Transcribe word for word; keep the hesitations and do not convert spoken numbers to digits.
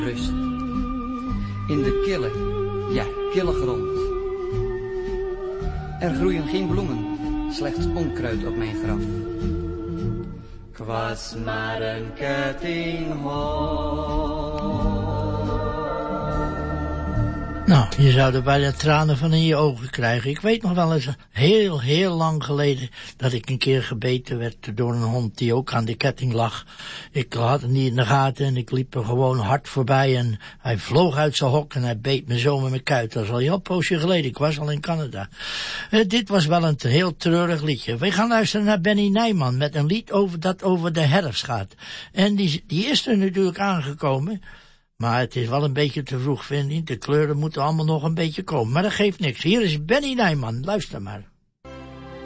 rust. In de kille, ja, kille grond. Er groeien geen bloemen, slechts onkruid op mijn graf. Ik was maar een kettinghond. Nou, je zou er bijna tranen van in je ogen krijgen. Ik weet nog wel eens, heel, heel lang geleden, dat ik een keer gebeten werd door een hond die ook aan de ketting lag. Ik had hem niet in de gaten en ik liep er gewoon hard voorbij en hij vloog uit zijn hok en hij beet me zo met mijn kuit. Dat is al een heel poosje geleden, ik was al in Canada. Uh, dit was wel een heel treurig liedje. We gaan luisteren naar Benny Nijman met een lied over dat over de herfst gaat. En die, die is er natuurlijk aangekomen. Maar het is wel een beetje te vroeg, vind ik. De kleuren moeten allemaal nog een beetje komen. Maar dat geeft niks. Hier is Benny Nijman. Luister maar.